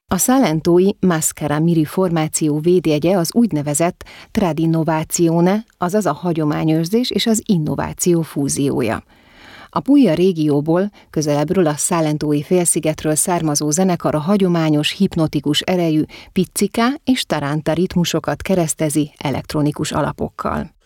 A Salentói Maschera Miri formáció védjegye az úgynevezett Tradinnovazione, azaz a hagyományőrzés és az innováció fúziója. A Puglia régióból, közelebbről a Salentói félszigetről származó zenekar a hagyományos, hipnotikus erejű pizzica és taranta ritmusokat keresztezi elektronikus alapokkal.